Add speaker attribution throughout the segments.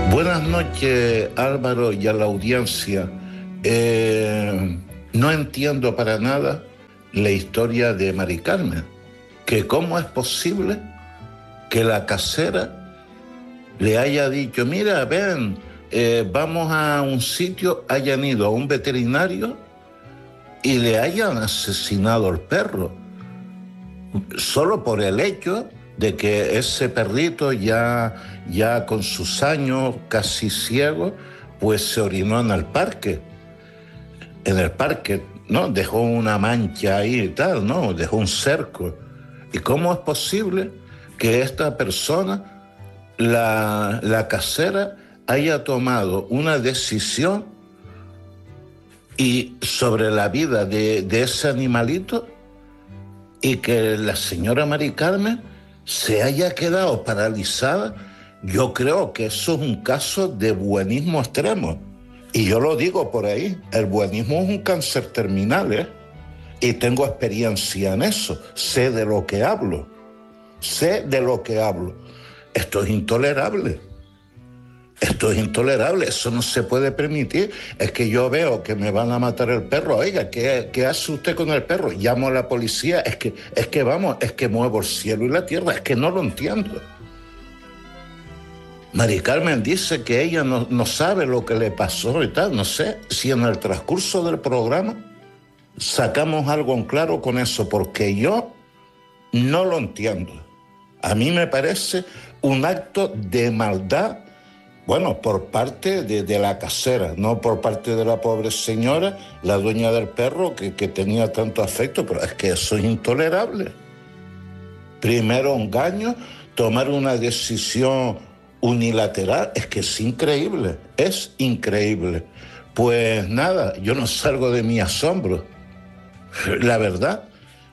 Speaker 1: Buenas noches, Álvaro, y a la audiencia. No entiendo para nada la historia de Mari Carmen, que cómo es posible que la casera le haya dicho, mira, ven, vamos a un sitio, hayan ido a un veterinario y le hayan asesinado al perro, solo por el hecho de que ese perrito ya con sus años casi ciego, pues se orinó en el parque, ¿no? Dejó una mancha ahí y tal, ¿no? Dejó un cerco. ¿Y cómo es posible que esta persona, la casera, haya tomado una decisión y sobre la vida de ese animalito y que la señora Mari Carmen se haya quedado paralizada? Yo creo que eso es un caso de buenismo extremo. Y yo lo digo por ahí, el buenismo es un cáncer terminal, ¿eh? Y tengo experiencia en eso, sé de lo que hablo. Esto es intolerable. Eso no se puede permitir. Es que yo veo que me van a matar el perro. Oiga, ¿qué hace usted con el perro? Llamo a la policía. Es que muevo el cielo y la tierra. Es que no lo entiendo. Mari Carmen dice que ella no sabe lo que le pasó y tal. No sé si en el transcurso del programa sacamos algo en claro con eso, porque yo no lo entiendo. A mí me parece un acto de maldad, bueno, por parte de la casera, no por parte de la pobre señora, la dueña del perro, que tenía tanto afecto, pero es que eso es intolerable. Primero engaño, tomar una decisión unilateral, es que es increíble. Pues nada, yo no salgo de mi asombro, la verdad.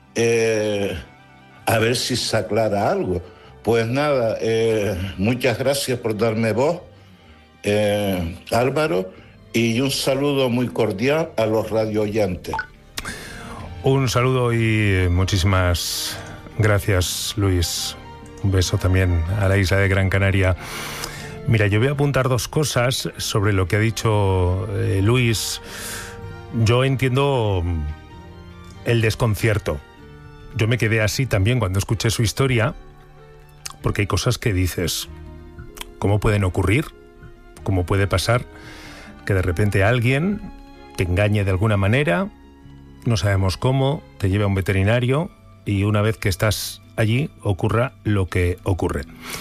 Speaker 1: A ver si se aclara algo. Pues nada, muchas gracias por darme voz, Álvaro, y un saludo muy cordial a los radioyentes.
Speaker 2: Un saludo y muchísimas gracias, Luis. Un beso también a la isla de Gran Canaria. Mira, yo voy a apuntar dos cosas sobre lo que ha dicho Luis. Yo entiendo el desconcierto. Yo me quedé así también cuando escuché su historia, porque hay cosas que dices, ¿cómo pueden ocurrir? ¿Cómo puede pasar que de repente alguien te engañe de alguna manera, no sabemos cómo, te lleve a un veterinario y una vez que estás allí ocurra lo que ocurre?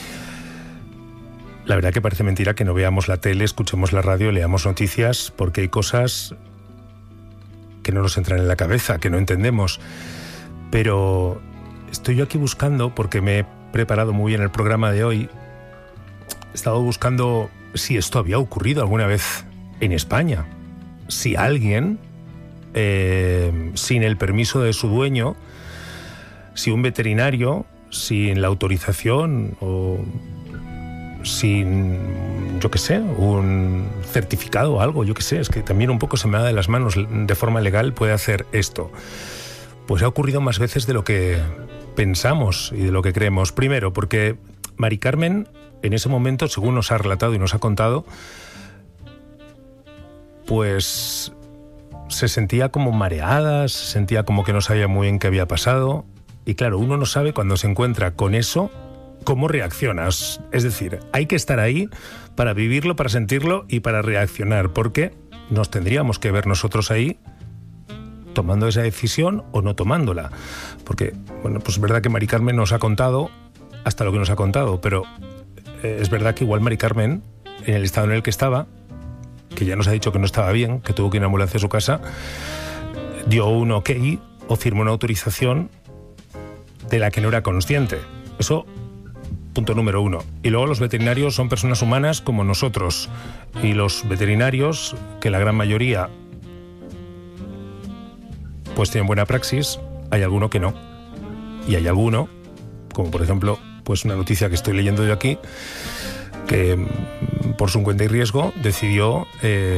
Speaker 2: La verdad que parece mentira que no veamos la tele, escuchemos la radio, leamos noticias, porque hay cosas que no nos entran en la cabeza, que no entendemos. Pero estoy yo aquí buscando, porque me he preparado muy bien el programa de hoy, he estado buscando si esto había ocurrido alguna vez en España. Si alguien, sin el permiso de su dueño, si un veterinario, sin la autorización o sin, yo qué sé, un certificado o algo, yo qué sé, es que también un poco se me va de las manos, de forma legal puede hacer esto. Pues ha ocurrido más veces de lo que pensamos y de lo que creemos. Primero, porque Mari Carmen, en ese momento, según nos ha relatado y nos ha contado, pues se sentía como mareada, se sentía como que no sabía muy bien qué había pasado. Y claro, uno no sabe cuando se encuentra con eso cómo reaccionas. Es decir, hay que estar ahí para vivirlo, para sentirlo y para reaccionar, porque nos tendríamos que ver nosotros ahí tomando esa decisión o no tomándola. Porque, bueno, pues es verdad que Mari Carmen nos ha contado hasta lo que nos ha contado, pero es verdad que igual Mari Carmen, en el estado en el que estaba, que ya nos ha dicho que no estaba bien, que tuvo que ir a una ambulancia a su casa, dio un ok o firmó una autorización de la que no era consciente. Eso, punto número uno. Y luego los veterinarios son personas humanas como nosotros. Y los veterinarios, que la gran mayoría pues tienen buena praxis, hay alguno que no. Y hay alguno, como por ejemplo, pues una noticia que estoy leyendo yo aquí, que por su cuenta y riesgo decidió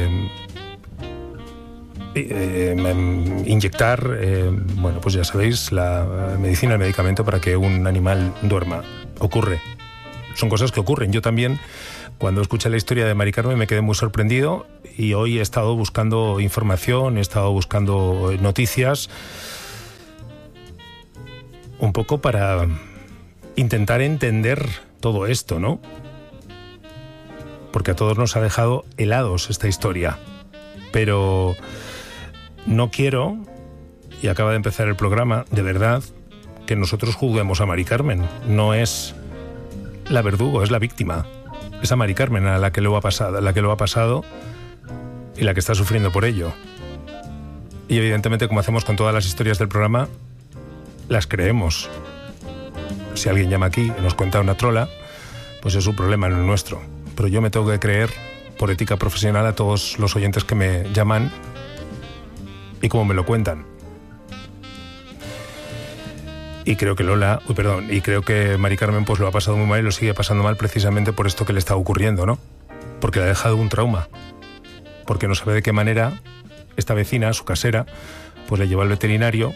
Speaker 2: inyectar, bueno, pues ya sabéis, la medicina, el medicamento para que un animal duerma. Ocurre. son cosas que ocurren. Yo también, cuando escuché la historia de Mari Carmen, me quedé muy sorprendido y hoy he estado buscando información, he estado buscando noticias, un poco para intentar entender todo esto, ¿no? Porque a todos nos ha dejado helados esta historia. Pero no quiero, y acaba de empezar el programa, de verdad, que nosotros juzguemos a Mari Carmen. No es la verdugo, es la víctima. Es a Mari Carmen a la que lo ha pasado y la que está sufriendo por ello. Y evidentemente, como hacemos con todas las historias del programa, las creemos. Si alguien llama aquí y nos cuenta una trola, pues es su problema, no el nuestro. Pero yo me tengo que creer, por ética profesional, a todos los oyentes que me llaman y cómo me lo cuentan. Y creo que creo que Mari Carmen pues lo ha pasado muy mal y lo sigue pasando mal precisamente por esto que le está ocurriendo, ¿no? Porque le ha dejado un trauma. Porque no sabe de qué manera esta vecina, su casera, pues le llevó al veterinario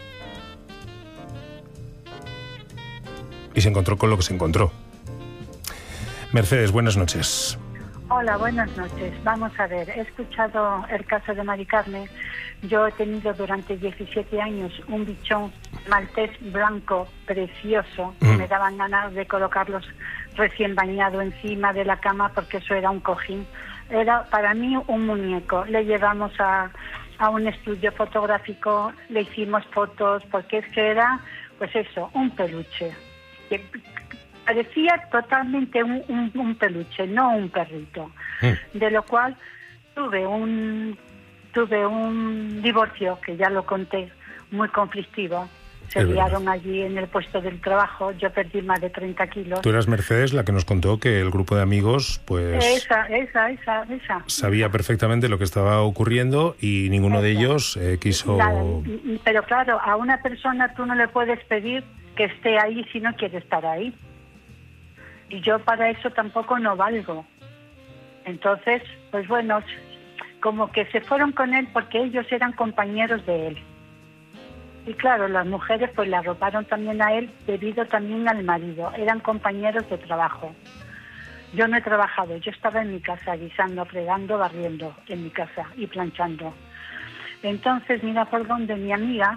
Speaker 2: y se encontró con lo que se encontró. Mercedes, buenas noches.
Speaker 3: Hola, buenas noches. Vamos a ver, he escuchado el caso de Mari Carmen. Yo he tenido durante 17 años un bichón maltés blanco precioso. Me daban ganas de colocarlos recién bañado encima de la cama porque eso era un cojín. Era para mí un muñeco. Le llevamos a un estudio fotográfico, le hicimos fotos porque es que era, pues eso, un peluche. Parecía totalmente un peluche, no un perrito. De lo cual tuve un divorcio, que ya lo conté, muy conflictivo. Se liaron allí en el puesto del trabajo, yo perdí más de 30 kilos.
Speaker 2: Tú eras Mercedes la que nos contó que el grupo de amigos, pues...
Speaker 3: Esa.
Speaker 2: Sabía perfectamente lo que estaba ocurriendo y ninguno de ellos quiso...
Speaker 3: Pero claro, a una persona tú no le puedes pedir que esté ahí si no quiere estar ahí. Y yo para eso tampoco no valgo. Entonces, pues bueno, como que se fueron con él porque ellos eran compañeros de él. Y claro, las mujeres pues le arroparon también a él debido también al marido. Eran compañeros de trabajo. Yo no he trabajado, yo estaba en mi casa guisando, fregando, barriendo en mi casa y planchando. Entonces, mira por dónde mi amiga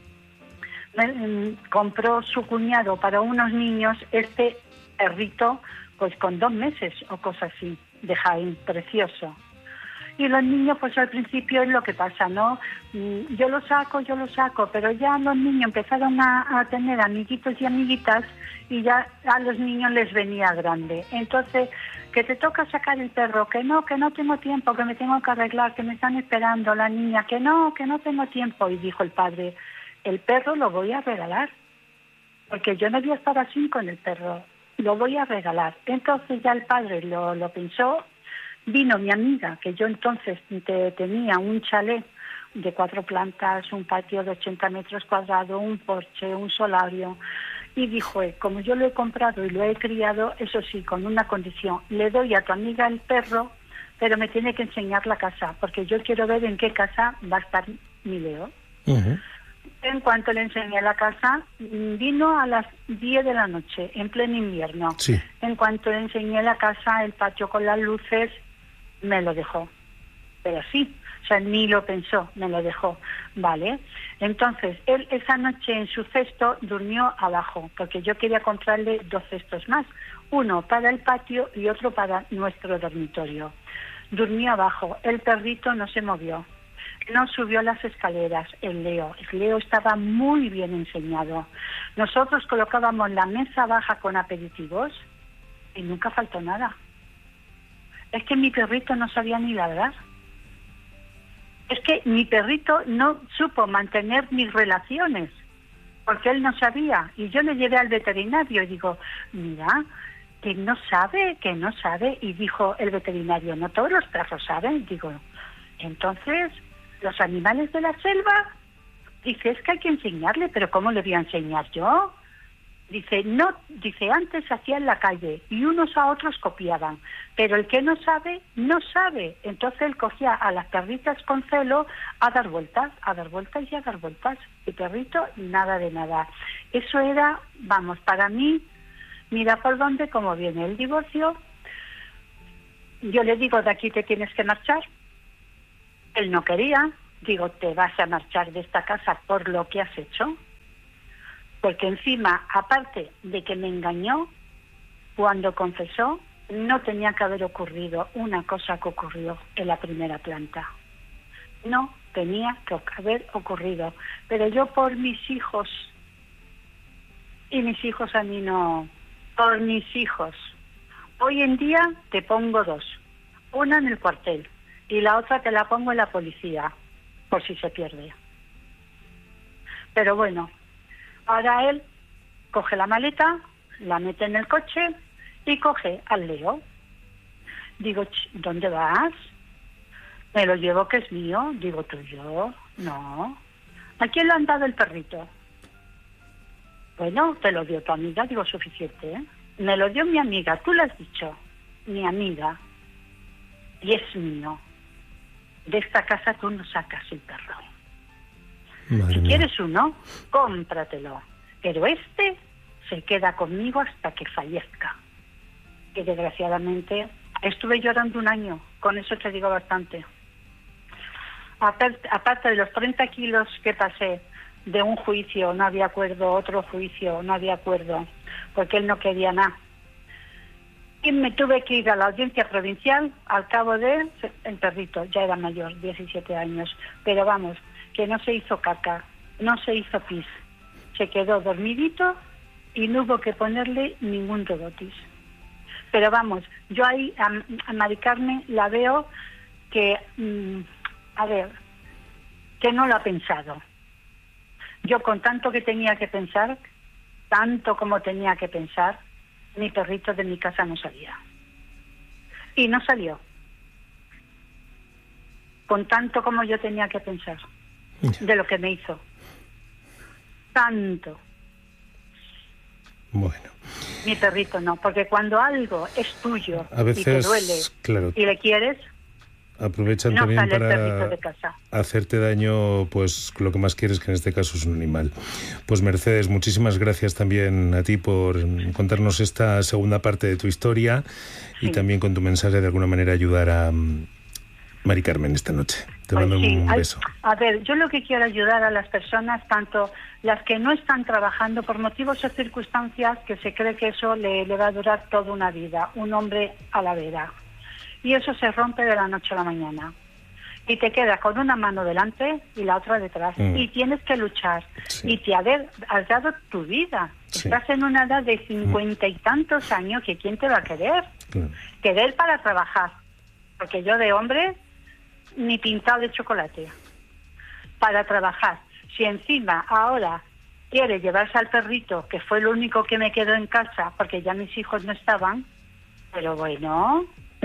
Speaker 3: compró su cuñado para unos niños este perrito, pues con 2 meses o cosas así, de Jaén, precioso. Y los niños, pues al principio es lo que pasa, ¿no? Yo lo saco, pero ya los niños empezaron a tener amiguitos y amiguitas y ya a los niños les venía grande. Entonces, que te toca sacar el perro, que no tengo tiempo, que me tengo que arreglar, que me están esperando la niña, que no tengo tiempo. Y dijo el padre, el perro lo voy a regalar, porque yo no voy a estar así con el perro, lo voy a regalar. Entonces ya el padre lo pensó. Vino mi amiga, que yo entonces tenía un chalet de 4 plantas, un patio de 80 metros cuadrados, un porche, un solario, y dijo, como yo lo he comprado y lo he criado, eso sí, con una condición, le doy a tu amiga el perro, pero me tiene que enseñar la casa, porque yo quiero ver en qué casa va a estar mi Leo. Uh-huh. En cuanto le enseñé la casa, vino a las 10 de la noche, en pleno invierno. Sí. En cuanto le enseñé la casa, el patio con las luces, me lo dejó. Pero sí, o sea, ni lo pensó, me lo dejó. Vale. Entonces, él esa noche en su cesto durmió abajo, porque yo quería comprarle 2 cestos más. Uno para el patio y otro para nuestro dormitorio. Durmió abajo. El perrito no se movió. No subió las escaleras, el Leo. El Leo estaba muy bien enseñado. Nosotros colocábamos la mesa baja con aperitivos y nunca faltó nada. Es que mi perrito no sabía ni ladrar. Es que mi perrito no supo mantener mis relaciones, porque él no sabía. Y yo le llevé al veterinario y digo, mira, que no sabe. Y dijo el veterinario, no todos los perros saben. Digo, entonces, los animales de la selva, dice, es que hay que enseñarle, pero ¿cómo le voy a enseñar yo? Dice, no, dice, antes hacía en la calle y unos a otros copiaban, pero el que no sabe, no sabe. Entonces él cogía a las perritas con celo a dar vueltas y a dar vueltas. Y perrito, nada de nada. Eso era, vamos, para mí, mira por dónde, cómo viene el divorcio. Yo le digo, de aquí te tienes que marchar. Él no quería. Digo, te vas a marchar de esta casa por lo que has hecho. Porque encima, aparte de que me engañó, cuando confesó, no tenía que haber ocurrido una cosa que ocurrió en la primera planta. No tenía que haber ocurrido. Pero yo por mis hijos, y mis hijos a mí no, por mis hijos. Hoy en día te pongo 2. Una en el cuartel y la otra te la pongo en la policía, por si se pierde. Pero bueno, ahora él coge la maleta, la mete en el coche y coge al Leo. Digo, ¿dónde vas? Me lo llevo, que es mío. Digo, ¿tuyo? No. ¿A quién le han dado el perrito? Bueno, te lo dio tu amiga. Digo, suficiente, ¿eh? Me lo dio mi amiga, tú lo has dicho. Mi amiga. Y es mío. De esta casa tú no sacas el perro.
Speaker 2: Madre
Speaker 3: Si
Speaker 2: mía.
Speaker 3: quieres uno, cómpratelo. Pero este se queda conmigo hasta que fallezca. Que desgraciadamente estuve llorando 1 año. Con eso te digo bastante. Aparte de los 30 kilos que pasé de un juicio, no había acuerdo, otro juicio, no había acuerdo, porque él no quería nada. Y me tuve que ir a la audiencia provincial. Al cabo de el perrito, ya era mayor, 17 años, pero vamos, que no se hizo caca, no se hizo pis, se quedó dormidito y no hubo que ponerle ningún robotis. Pero vamos, yo ahí a Mari Carmen la veo que, que no lo ha pensado. Yo con tanto que tenía que pensar, tanto como tenía que pensar, mi perrito de mi casa no salía. Y no salió. Con tanto como yo tenía que pensar de lo que me hizo. Tanto.
Speaker 2: Bueno.
Speaker 3: Mi perrito no, porque cuando algo es tuyo
Speaker 2: A veces,
Speaker 3: y te duele,
Speaker 2: claro,
Speaker 3: y le quieres,
Speaker 2: aprovechan
Speaker 3: no
Speaker 2: también
Speaker 3: sale el perrito
Speaker 2: para
Speaker 3: de casa.
Speaker 2: hacerte daño, pues lo que más quieres, que en este caso es un animal. Pues Mercedes, muchísimas gracias también a ti por contarnos esta segunda parte de tu historia y
Speaker 3: Sí.
Speaker 2: también con tu mensaje de alguna manera ayudar a Mari Carmen esta noche. Te
Speaker 3: Pues
Speaker 2: mando
Speaker 3: sí,
Speaker 2: un beso.
Speaker 3: A ver, yo lo que quiero ayudar a las personas, tanto las que no están trabajando por motivos o circunstancias, que se cree que eso le va a durar toda una vida, un hombre a la vera. Y eso se rompe de la noche a la mañana. Y te quedas con una mano delante y la otra detrás. Y tienes que luchar.
Speaker 2: Sí.
Speaker 3: Y te has dado tu vida.
Speaker 2: Sí.
Speaker 3: Estás en una edad de 50 y tantos años que ¿quién te va a querer?
Speaker 2: Claro.
Speaker 3: Querer para trabajar. Porque yo de hombre ni pintado de chocolate. Para trabajar. Si encima ahora quiere llevarse al perrito, que fue lo único que me quedó en casa, porque ya mis hijos no estaban, pero bueno,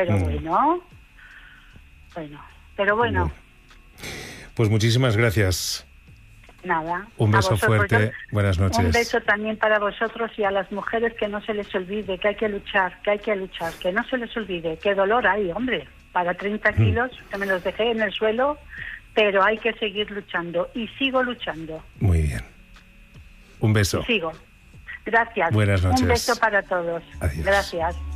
Speaker 2: Pues muchísimas gracias.
Speaker 3: nada.
Speaker 2: Un beso
Speaker 3: A vosotros,
Speaker 2: fuerte. Buenas noches.
Speaker 3: Un beso también para vosotros y a las mujeres, que no se les olvide que hay que luchar, que no se les olvide. Qué dolor hay, hombre, para 30 kilos, que me los dejé en el suelo, pero hay que seguir luchando y sigo luchando.
Speaker 2: Muy bien. Un beso.
Speaker 3: Sigo. Gracias.
Speaker 2: Buenas noches.
Speaker 3: Un beso para todos.
Speaker 2: Adiós.
Speaker 3: Gracias.